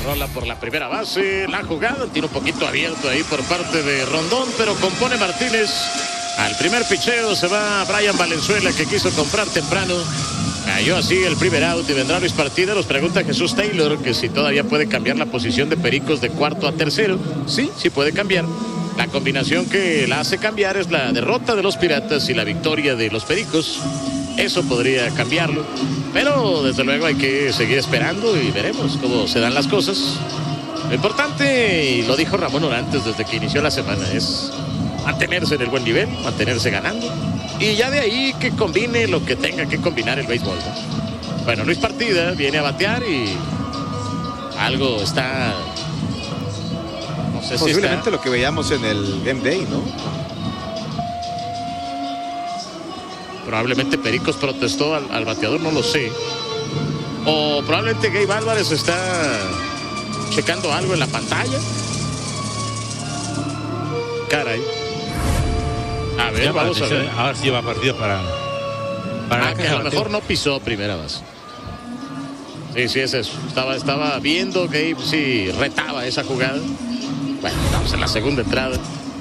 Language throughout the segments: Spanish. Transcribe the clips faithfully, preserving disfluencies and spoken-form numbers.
rola por la primera base. La jugada tiene un poquito abierto ahí por parte de Rondón, pero compone Martínez. Al primer picheo se va Brian Valenzuela, que quiso comprar temprano. Cayó así el primer out y vendrá Luis Partida. Nos pregunta Jesús Taylor que si todavía puede cambiar la posición de Pericos de cuarto a tercero. Sí, sí puede cambiar. La combinación que la hace cambiar es la derrota de los Piratas y la victoria de los Pericos. Eso podría cambiarlo, pero desde luego hay que seguir esperando y veremos cómo se dan las cosas. Lo importante, y lo dijo Ramón Orantes desde que inició la semana, es mantenerse en el buen nivel, mantenerse ganando, y ya de ahí que combine lo que tenga que combinar el béisbol, ¿no? Bueno, Luis Partida viene a batear y algo está... No sé Posiblemente si está... lo que veíamos en el Game Day, ¿no? Probablemente Pericos protestó al, al bateador, no lo sé. O probablemente Gabe Álvarez está checando algo en la pantalla. Caray. A ver, vamos a ver. Ahora sí va partido para... para ah, que a lo mejor no pisó primera base. Sí, sí, es eso. Estaba, estaba viendo Gabe si retaba esa jugada. Bueno, estamos en la segunda entrada.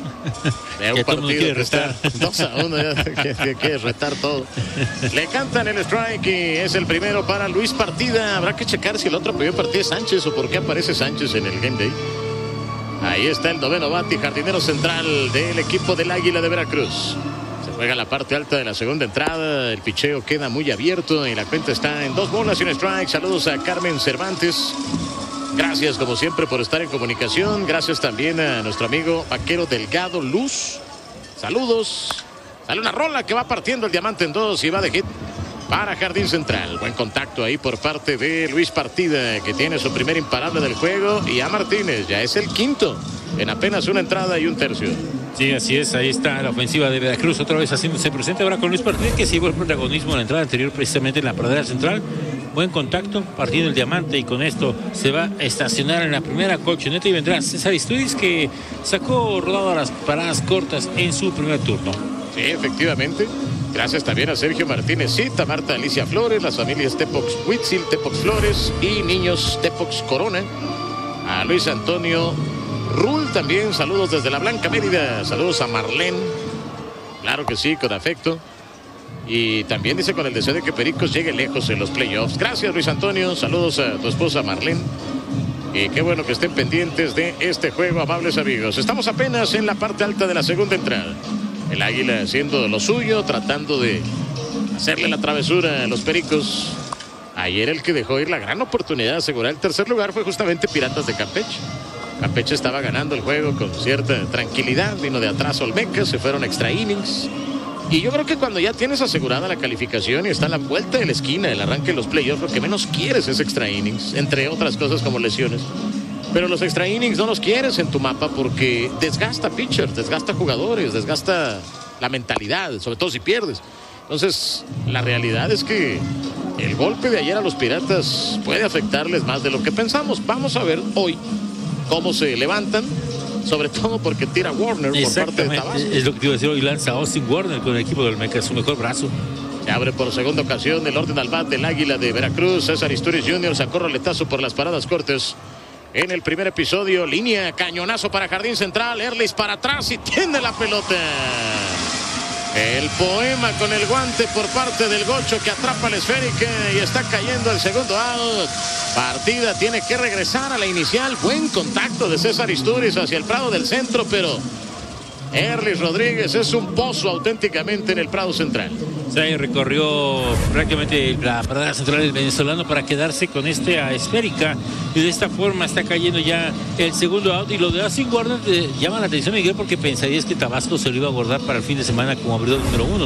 De un partido que está dos a uno, ya que, que quiere retar todo. Le cantan el strike y es el primero para Luis Partida. Habrá que checar si el otro primer partido es Sánchez o por qué aparece Sánchez en el Game Day. Ahí está el noveno bate, jardinero central del equipo del Águila de Veracruz. Se juega la parte alta de la segunda entrada. El picheo queda muy abierto y la cuenta está en dos bolas y un strike. Saludos a Carmen Cervantes. Gracias como siempre por estar en comunicación. Gracias también a nuestro amigo Vaquero Delgado Luz. Saludos. Sale una rola que va partiendo el diamante en dos y va de hit para Jardín Central. Buen contacto ahí por parte de Luis Partida, que tiene su primer imparable del juego. Y a Martínez ya es el quinto en apenas una entrada y un tercio. Sí, así es, ahí está la ofensiva de Veracruz otra vez haciéndose presente ahora con Luis Partida, que se llevó el protagonismo en la entrada anterior precisamente en la pradera central. Buen contacto, partiendo el diamante y con esto se va a estacionar en la primera colchoneta y vendrá César Isturiz, que sacó rodado a las paradas cortas en su primer turno. Sí, efectivamente. Gracias también a Sergio Martínez Cita, Marta Alicia Flores, las familias Tepox Huitzil, Tepox Flores y niños Tepox Corona. A Luis Antonio Rull también, saludos desde la Blanca Mérida. Saludos a Marlene. Claro que sí, con afecto. Y también dice con el deseo de que Pericos llegue lejos en los playoffs. Gracias, Luis Antonio. Saludos a tu esposa Marlene. Y qué bueno que estén pendientes de este juego, amables amigos. Estamos apenas en la parte alta de la segunda entrada. El Águila haciendo lo suyo, tratando de hacerle la travesura a los Pericos. Ayer el que dejó ir la gran oportunidad de asegurar el tercer lugar fue justamente Piratas de Campeche. Campeche estaba ganando el juego con cierta tranquilidad. Vino de atrás Olmeca, se fueron extra innings. Y yo creo que cuando ya tienes asegurada la calificación y está a la vuelta de la esquina el arranque de los playoffs, lo que menos quieres es extra innings, entre otras cosas como lesiones. Pero los extra innings no los quieres en tu mapa porque desgasta pitchers, desgasta jugadores, desgasta la mentalidad, sobre todo si pierdes. Entonces, la realidad es que el golpe de ayer a los Piratas puede afectarles más de lo que pensamos. Vamos a ver hoy cómo se levantan. Sobre todo porque tira Warner por parte de Tabasco. Es lo que te iba a decir hoy, lanza Austin Warner con el equipo del Olmeca, su mejor brazo. Se abre por segunda ocasión el orden al bat del Águila de Veracruz. César Isturiz junior sacó roletazo por las paradas cortas en el primer episodio. Línea, cañonazo para Jardín Central. Erlis para atrás y tiene la pelota. El poema con el guante por parte del Gocho, que atrapa la esférica y está cayendo el segundo out. Partida tiene que regresar a la inicial. Buen contacto de César Isturiz hacia el Prado del centro, pero Erlis Rodríguez es un pozo auténticamente en el Prado Central. Sí, recorrió prácticamente la parada central del venezolano para quedarse con esta esférica y de esta forma está cayendo ya el segundo out. Y lo de Austin Warner te llama la atención, Miguel, porque pensarías que Tabasco se lo iba a guardar para el fin de semana como abridor número uno.